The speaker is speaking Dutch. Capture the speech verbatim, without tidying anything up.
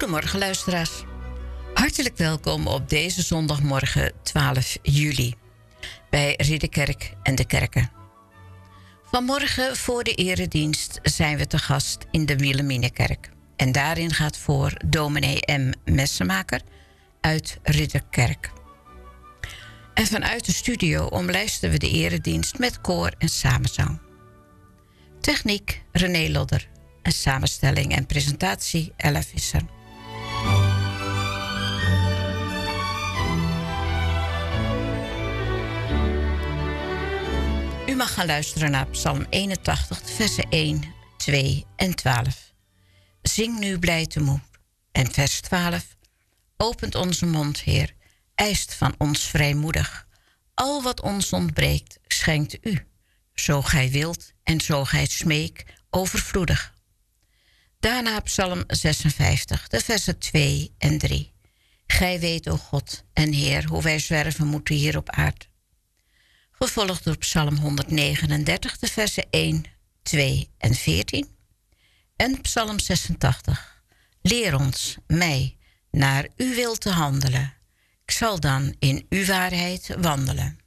Goedemorgen luisteraars. Hartelijk welkom op deze zondagmorgen twaalf juli bij Ridderkerk en de Kerken. Vanmorgen voor de eredienst zijn we te gast in de Wilhelminakerk. En daarin gaat voor dominee M. Messenmaker uit Ridderkerk. En vanuit de studio omlijsten we de eredienst met koor en samenzang. Techniek René Lodder en samenstelling en presentatie Ella Visser. U mag gaan luisteren naar Psalm eenentachtig, versen één, twee en twaalf. Zing nu blij temoed. En vers twaalf. Opent onze mond, Heer, eist van ons vrijmoedig. Al wat ons ontbreekt, schenkt u. Zo gij wilt en zo gij smeek, overvloedig. Daarna Psalm zesenvijftig, de versen twee en drie. Gij weet, o God en Heer, hoe wij zwerven moeten hier op aarde. Gevolgd door Psalm honderdnegenendertig, de versen één, twee en veertien. En Psalm zesentachtig. Leer ons, mij, naar uw wil te handelen. Ik zal dan in uw waarheid wandelen.